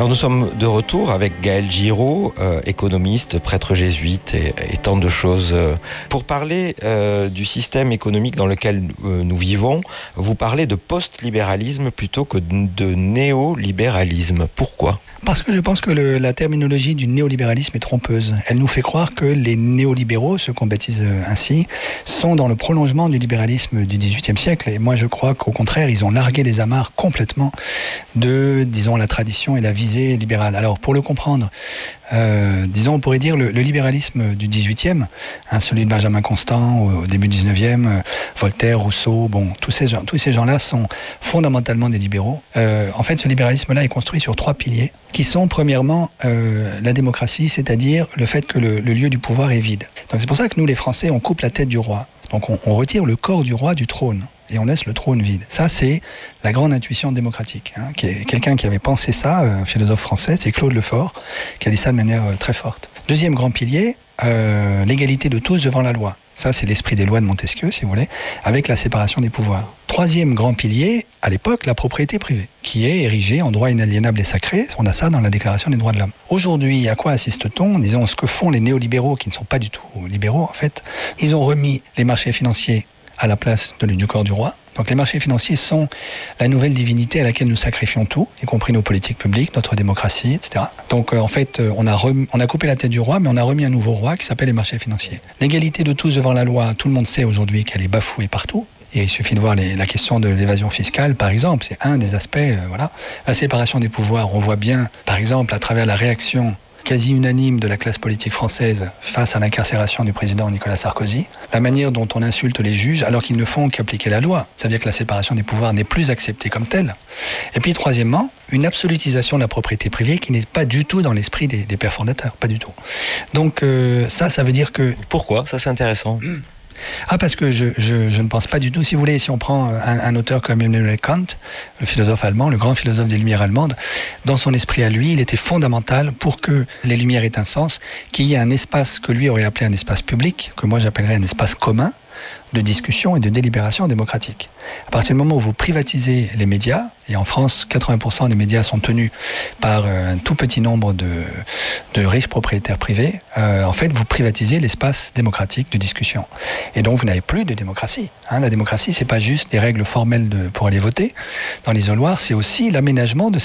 Alors nous sommes de retour avec Gaël Giraud, économiste, prêtre jésuite et tant de choses. Pour parler du système économique dans lequel nous vivons, vous parlez de post-libéralisme plutôt que de néolibéralisme. Pourquoi ? Parce que je pense que la terminologie du néolibéralisme est trompeuse. Elle nous fait croire que les néolibéraux, ceux qu'on baptise ainsi, sont dans le prolongement du libéralisme du XVIIIe siècle. Et moi, je crois qu'au contraire, ils ont largué les amarres complètement de, disons, la tradition et la visée libérale. Alors, pour le comprendre, disons, on pourrait dire le libéralisme du XVIIIe, celui de Benjamin Constant au début du XIXe, Voltaire, Rousseau, tous ces gens-là sont fondamentalement des libéraux. En fait, ce libéralisme-là est construit sur 3 piliers, qui sont premièrement la démocratie, c'est-à-dire le fait que le lieu du pouvoir est vide. Donc c'est pour ça que nous, les Français, on coupe la tête du roi. Donc on retire le corps du roi du trône et on laisse le trône vide. Ça, c'est la grande intuition démocratique. Quelqu'un qui avait pensé ça, un philosophe français, c'est Claude Lefort, qui a dit ça de manière très forte. Deuxième grand pilier, l'égalité de tous devant la loi. Ça, c'est l'esprit des lois de Montesquieu, si vous voulez, avec la séparation des pouvoirs. Troisième grand pilier, à l'époque, la propriété privée, qui est érigée en droit inaliénable et sacré. On a ça dans la Déclaration des droits de l'homme. Aujourd'hui, à quoi assiste-t-on ? Disons, ce que font les néolibéraux, qui ne sont pas du tout libéraux, en fait, ils ont remis les marchés financiers à la place du corps du roi. Donc les marchés financiers sont la nouvelle divinité à laquelle nous sacrifions tout, y compris nos politiques publiques, notre démocratie, etc. Donc en fait, on a coupé la tête du roi, mais on a remis un nouveau roi qui s'appelle les marchés financiers. L'égalité de tous devant la loi, tout le monde sait aujourd'hui qu'elle est bafouée partout. Et il suffit de voir la question de l'évasion fiscale, par exemple, c'est un des aspects. Voilà. La séparation des pouvoirs, on voit bien, par exemple, à travers la réaction quasi unanime de la classe politique française face à l'incarcération du président Nicolas Sarkozy, la manière dont on insulte les juges alors qu'ils ne font qu'appliquer la loi. Ça veut dire que la séparation des pouvoirs n'est plus acceptée comme telle. Et puis troisièmement, une absolutisation de la propriété privée qui n'est pas du tout dans l'esprit des pères fondateurs, pas du tout. Donc ça veut dire que... Pourquoi ? Ça, c'est intéressant. Parce que je ne pense pas du tout. Si vous voulez, si on prend un auteur comme Immanuel Kant, le philosophe allemand, le grand philosophe des Lumières allemandes, dans son esprit à lui, il était fondamental pour que les Lumières aient un sens, qu'il y ait un espace que lui aurait appelé un espace public, que moi j'appellerais un espace commun, de discussion et de délibération démocratique. À partir du moment où vous privatisez les médias, et en France, 80% des médias sont tenus par un tout petit nombre de riches propriétaires privés, en fait, vous privatisez l'espace démocratique de discussion. Et donc, vous n'avez plus de démocratie. La démocratie, c'est pas juste des règles formelles pour aller voter dans l'isoloir, c'est aussi l'aménagement de